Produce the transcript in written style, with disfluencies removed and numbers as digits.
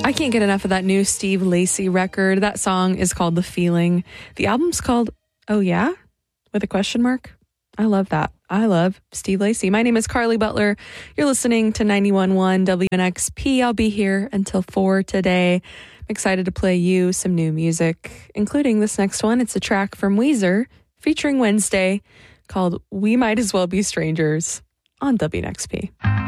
I can't get enough of that new Steve Lacy record. That song is called The Feeling. The album's called Oh Yeah? With a question mark. I love that. I love Steve Lacy. My name is Carly Butler. You're listening to 91.1 WNXP. I'll be here until 4 today. I'm excited to play you some new music, including this next one. It's a track from Weezer featuring Wednesday called We Might As Well Be Strangers on WNXP.